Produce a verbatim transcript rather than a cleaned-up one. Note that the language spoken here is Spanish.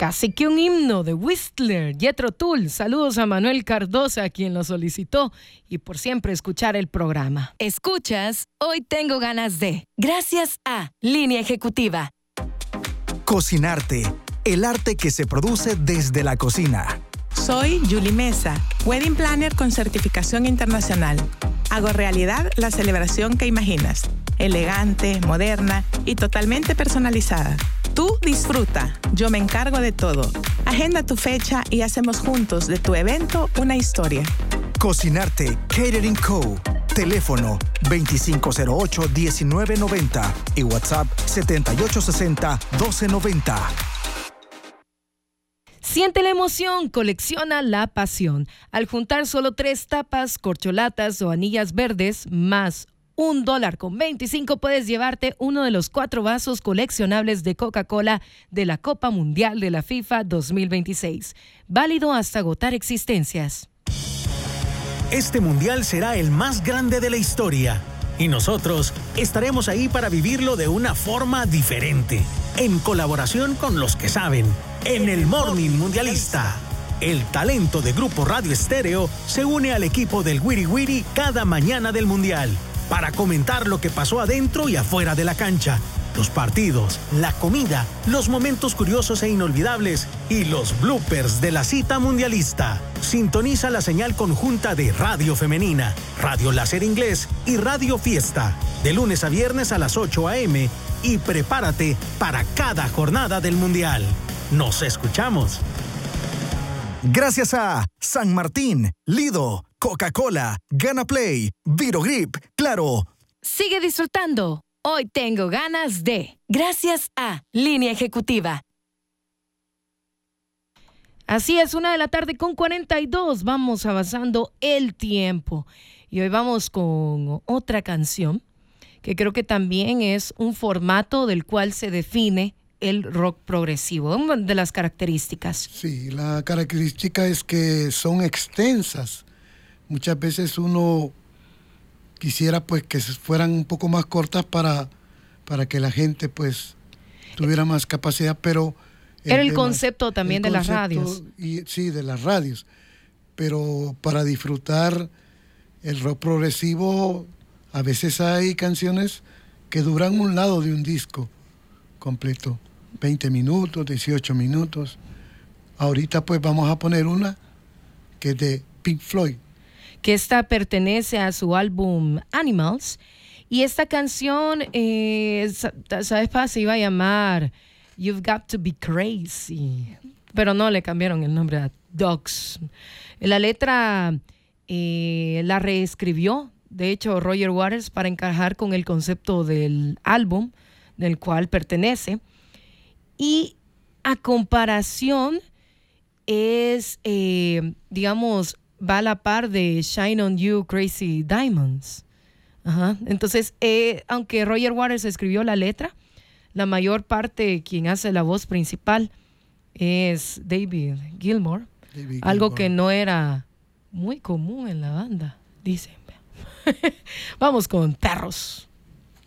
Casi que un himno de Whistler, Jethro Tull. Saludos a Manuel Cardosa, quien lo solicitó, y por siempre escuchar el programa. Escuchas Hoy Tengo Ganas de, gracias a Línea Ejecutiva. Cocinarte, el arte que se produce desde la cocina. Soy Julie Mesa, Wedding Planner con certificación internacional. Hago realidad la celebración que imaginas, elegante, moderna y totalmente personalizada. Tú disfruta, yo me encargo de todo. Agenda tu fecha y hacemos juntos de tu evento una historia. Cocinarte Catering Co. Teléfono veinticinco cero ocho, diecinueve noventa y WhatsApp setenta y ocho sesenta, doce noventa. Siente la emoción, colecciona la pasión. Al juntar solo tres tapas, corcholatas o anillas verdes más un dólar con veinticinco puedes llevarte uno de los cuatro vasos coleccionables de Coca-Cola de la Copa Mundial de la FIFA dos mil veintiséis. Válido hasta agotar existencias. Este mundial será el más grande de la historia y nosotros estaremos ahí para vivirlo de una forma diferente, en colaboración con los que saben, en el Morning Mundialista. El talento de Grupo Radio Estéreo se une al equipo del Wiri Wiri cada mañana del mundial para comentar lo que pasó adentro y afuera de la cancha, los partidos, la comida, los momentos curiosos e inolvidables y los bloopers de la cita mundialista. Sintoniza la señal conjunta de Radio Femenina, Radio Láser Inglés y Radio Fiesta, de lunes a viernes a las ocho a.m. y prepárate para cada jornada del mundial. Nos escuchamos. Gracias a San Martín, Lido, Coca-Cola, Gana Play, Virogrip, Claro. Sigue disfrutando. Hoy tengo ganas de, gracias a Línea Ejecutiva. Así es, una de la tarde con cuarenta y dos. Vamos avanzando el tiempo. Y hoy vamos con otra canción que creo que también es un formato del cual se define el rock progresivo, una de las características. Sí, la característica es que son extensas. Muchas veces uno quisiera pues que fueran un poco más cortas para, para que la gente pues tuviera más capacidad, pero... Era el, el concepto tema, también el de concepto, las radios. Y, sí, de las radios. Pero para disfrutar el rock progresivo, a veces hay canciones que duran un lado de un disco completo. veinte minutos, dieciocho minutos. Ahorita pues vamos a poner una que es de Pink Floyd. Que esta pertenece a su álbum Animals. Y esta canción, eh, ¿sabes? Se iba a llamar You've Got to Be Crazy. Pero no, le cambiaron el nombre a Dogs. La letra eh, la reescribió, de hecho, Roger Waters para encajar con el concepto del álbum del cual pertenece. Y a comparación es, eh, digamos, va a la par de Shine on You, Crazy Diamonds. Ajá. Entonces, eh, aunque Roger Waters escribió la letra, la mayor parte, quien hace la voz principal es David Gilmour, David algo Gilmour. Que no era muy común en la banda, dicen. Vamos con Perros.